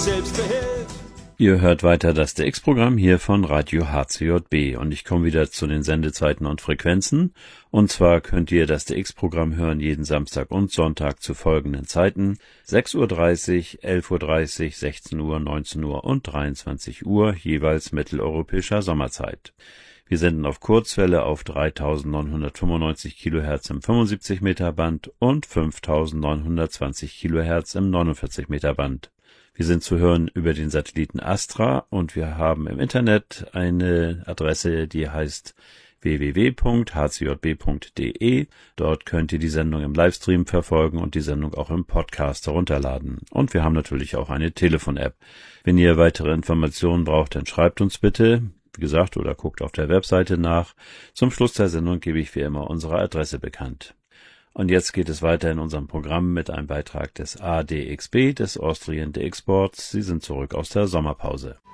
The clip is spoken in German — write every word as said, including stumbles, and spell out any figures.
Selbstbehilfe. Ihr hört weiter das D X-Programm hier von Radio H C J B und ich komme wieder zu den Sendezeiten und Frequenzen. Und zwar könnt ihr das D X-Programm hören jeden Samstag und Sonntag zu folgenden Zeiten: sechs Uhr dreißig, elf Uhr dreißig, sechzehn Uhr, neunzehn Uhr und dreiundzwanzig Uhr, jeweils mitteleuropäischer Sommerzeit. Wir senden auf Kurzwelle auf dreitausendneunhundertfünfundneunzig Kilohertz im fünfundsiebzig Meter Band und fünftausendneunhundertzwanzig Kilohertz im neunundvierzig Meter Band. Wir sind zu hören über den Satelliten Astra und wir haben im Internet eine Adresse, die heißt w w w punkt h c j b punkt d e. Dort könnt ihr die Sendung im Livestream verfolgen und die Sendung auch im Podcast herunterladen. Und wir haben natürlich auch eine Telefon-App. Wenn ihr weitere Informationen braucht, dann schreibt uns bitte, wie gesagt, oder guckt auf der Webseite nach. Zum Schluss der Sendung gebe ich wie immer unsere Adresse bekannt. Und jetzt geht es weiter in unserem Programm mit einem Beitrag des A D X B, des Austrian D X Boards. Sie sind zurück aus der Sommerpause.